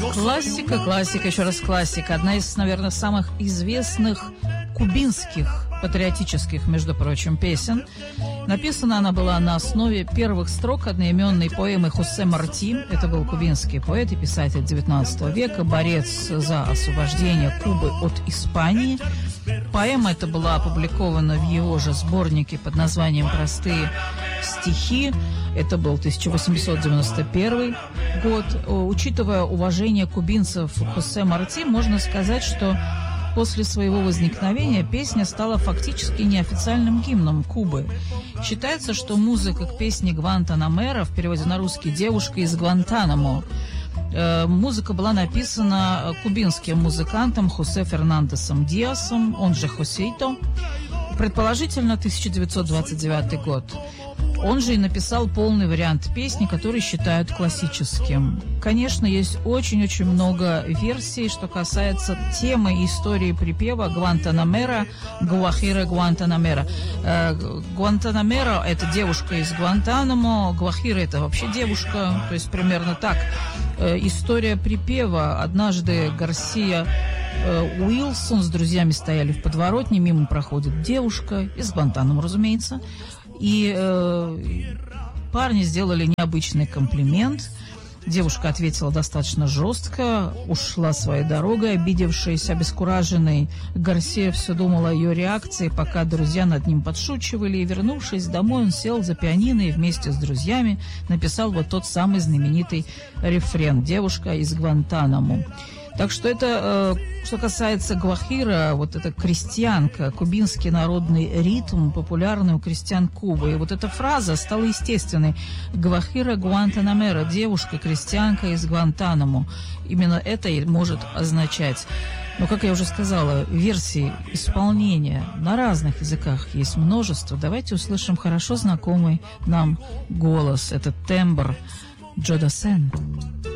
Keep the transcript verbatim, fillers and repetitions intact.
Классика, классика, еще раз классика. Одна из, наверное, самых известных кубинских патриотических, между прочим, песен. Написана она была на основе первых строк одноименной поэмы Хосе Марти. Это был кубинский поэт и писатель девятнадцатого века, борец за освобождение Кубы от Испании. Поэма эта была опубликована в его же сборнике под названием «Простые стихи». Это был тысяча восемьсот девяносто первый год. Учитывая уважение кубинцев к Хосе Марти, можно сказать, что после своего возникновения песня стала фактически неофициальным гимном Кубы. Считается, что музыка к песне «Гуантанамера», в переводе на русский «Девушка из Гуантанамо», э, музыка была написана кубинским музыкантом Хосе Фернандесом Диасом, он же Хосейто, предположительно тысяча девятьсот двадцать девятый год. Он же и написал полный вариант песни, который считают классическим. Конечно, есть очень-очень много версий, что касается темы и истории припева «Гуантанамера», «Гуахира Гуантанамера». Э, Гуантанамера – это девушка из Гуантанамо, Гуахира – это вообще девушка, то есть примерно так. Э, история припева. Однажды Гарсия э, Уилсон с друзьями стояли в подворотне, мимо проходит девушка, из Гуантанамо, разумеется, и э, парни сделали необычный комплимент. Девушка ответила достаточно жестко, ушла своей дорогой, обидевшись, обескураженной. Гарсия все думал о ее реакции, пока друзья над ним подшучивали. И, вернувшись домой, он сел за пианино и вместе с друзьями написал вот тот самый знаменитый рефрен «Девушка из Гуантанамо». Так что это, э, что касается гуахира, вот эта крестьянка, кубинский народный ритм, популярный у крестьян Кубы. И вот эта фраза стала естественной. Гуахира Гуантанамера, девушка, крестьянка из Гуантанамо. Именно это и может означать. Но, как я уже сказала, версий исполнения на разных языках есть множество. Давайте услышим хорошо знакомый нам голос, этот тембр Джо Дассен.